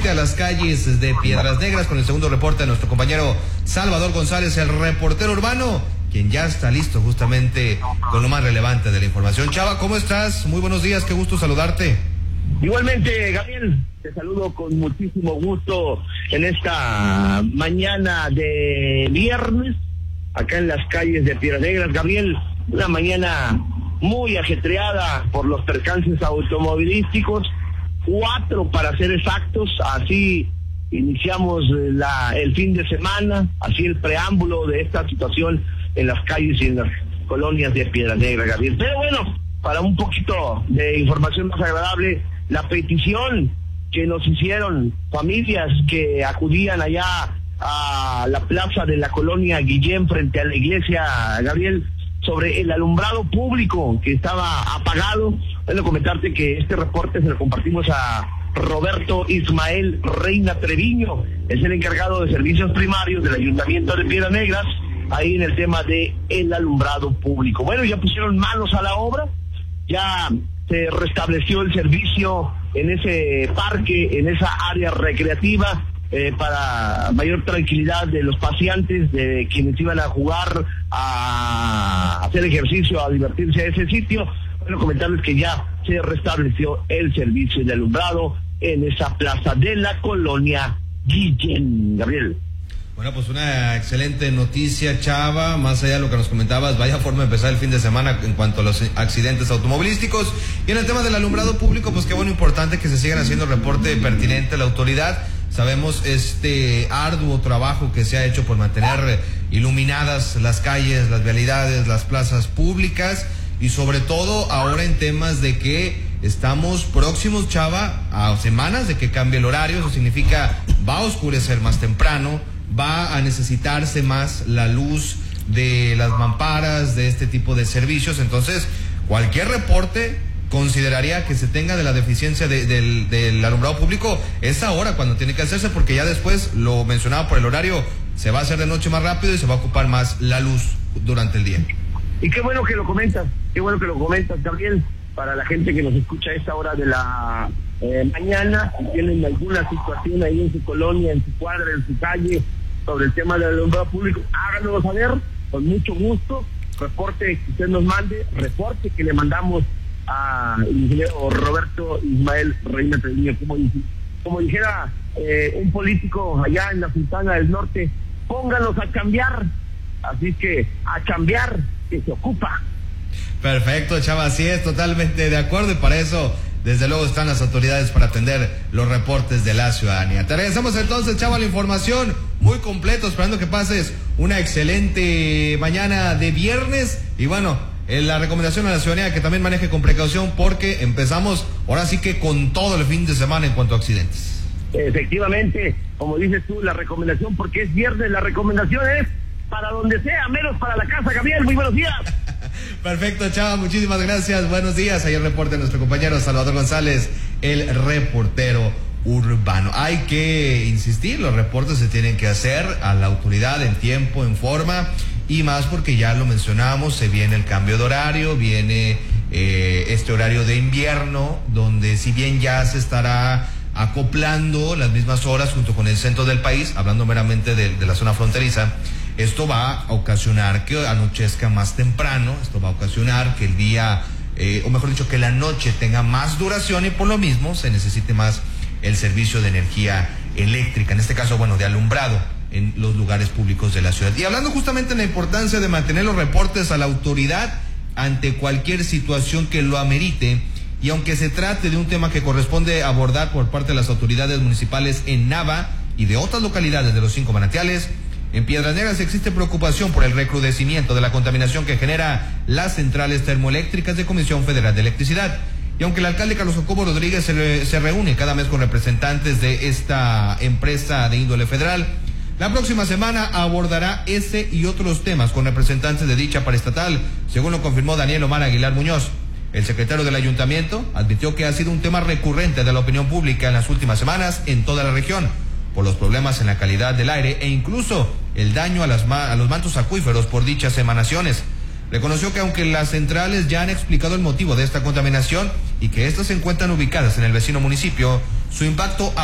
A las calles de Piedras Negras con el segundo reporte de nuestro compañero Salvador González, el reportero urbano, quien ya está listo justamente con lo más relevante de la información. Chava, ¿cómo estás? Muy buenos días, qué gusto saludarte. Igualmente, Gabriel, te saludo con muchísimo gusto en esta mañana de viernes, acá en las calles de Piedras Negras. Gabriel, una mañana muy ajetreada por los percances automovilísticos, 4 para ser exactos. Así iniciamos el fin de semana, así el preámbulo de esta situación en las calles y en las colonias de Piedras Negras, Gabriel. Pero bueno, para un poquito de información más agradable, la petición que nos hicieron familias que acudían allá a la plaza de la colonia Guillén frente a la iglesia, Gabriel, sobre el alumbrado público que estaba apagado. Bueno, comentarte que este reporte se lo compartimos a Roberto Ismael Reina Treviño, es el encargado de servicios primarios del Ayuntamiento de Piedras Negras, ahí en el tema de el alumbrado público. Bueno, ya pusieron manos a la obra, ya se restableció el servicio en ese parque, en esa área recreativa, para mayor tranquilidad de los paseantes, de quienes iban a jugar, a hacer ejercicio, a divertirse a ese sitio. Bueno, comentarles que ya se restableció el servicio de alumbrado en esa plaza de la colonia Guillén, Gabriel. Bueno, pues una excelente noticia, Chava, más allá de lo que nos comentabas, vaya forma de empezar el fin de semana en cuanto a los accidentes automovilísticos. Y en el tema del alumbrado público, pues qué bueno, importante que se sigan haciendo reporte pertinente a la autoridad. Sabemos este arduo trabajo que se ha hecho por mantener iluminadas las calles, las vialidades, las plazas públicas, y sobre todo ahora en temas de que estamos próximos, Chava, a semanas de que cambie el horario. Eso significa va a oscurecer más temprano, va a necesitarse más la luz de las mamparas, de este tipo de servicios. Entonces, cualquier reporte consideraría que se tenga de la deficiencia del alumbrado público es ahora cuando tiene que hacerse, porque ya después, lo mencionaba por el horario, se va a hacer de noche más rápido y se va a ocupar más la luz durante el día. Y qué bueno que lo comentas, Gabriel, para la gente que nos escucha a esta hora de la mañana, si tienen alguna situación ahí en su colonia, en su cuadra, en su calle, sobre el tema del alumbrado público, háganoslo saber, con mucho gusto. Reporte que usted nos mande, reporte que le mandamos al ingeniero Roberto Ismael Reina Treviño, como dijera un político allá en la Sultana del Norte, pónganos a cambiar. Así que a cambiar, que se ocupa. Perfecto, Chava, así es, totalmente de acuerdo, y para eso desde luego están las autoridades para atender los reportes de la ciudadanía. Te regresamos entonces, Chava, la información muy completo, esperando que pases una excelente mañana de viernes. Y bueno, la recomendación a la ciudadanía que también maneje con precaución, porque empezamos ahora sí que con todo el fin de semana en cuanto a accidentes. Efectivamente, como dices tú, la recomendación, porque es viernes, la recomendación es para donde sea, menos para la casa. Gabriel, muy buenos días. Perfecto, Chava, muchísimas gracias, buenos días. Ahí el reporte de nuestro compañero Salvador González, el reportero urbano. Hay que insistir, los reportes se tienen que hacer a la autoridad en tiempo, en forma, y más porque ya lo mencionamos, se viene el cambio de horario, viene este horario de invierno, donde si bien ya se estará acoplando las mismas horas junto con el centro del país, hablando meramente de la zona fronteriza, esto va a ocasionar que anochezca más temprano, esto va a ocasionar que el día, o mejor dicho, que la noche tenga más duración, y por lo mismo se necesite más el servicio de energía eléctrica, en este caso, bueno, de alumbrado en los lugares públicos de la ciudad. Y hablando justamente de la importancia de mantener los reportes a la autoridad ante cualquier situación que lo amerite, y aunque se trate de un tema que corresponde abordar por parte de las autoridades municipales en Nava y de otras localidades de los 5 manantiales, en Piedras Negras existe preocupación por el recrudecimiento de la contaminación que genera las centrales termoeléctricas de Comisión Federal de Electricidad. Y aunque el alcalde Carlos Jacobo Rodríguez se reúne cada mes con representantes de esta empresa de índole federal, la próxima semana abordará ese y otros temas con representantes de dicha paraestatal, según lo confirmó Daniel Omar Aguilar Muñoz. El secretario del ayuntamiento advirtió que ha sido un tema recurrente de la opinión pública en las últimas semanas en toda la región, por los problemas en la calidad del aire e incluso el daño a los mantos acuíferos por dichas emanaciones. Reconoció que aunque las centrales ya han explicado el motivo de esta contaminación y que estas se encuentran ubicadas en el vecino municipio, su impacto